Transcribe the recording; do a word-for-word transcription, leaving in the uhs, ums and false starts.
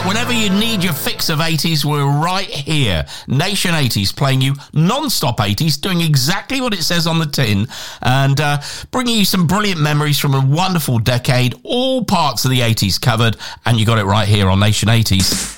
Whenever you need your fix of eighties, we're right here. Nation eighties, playing you non-stop eighties, doing exactly what it says on the tin, and uh, bringing you some brilliant memories from a wonderful decade, all parts of the eighties covered, and you got it right here on Nation eighties.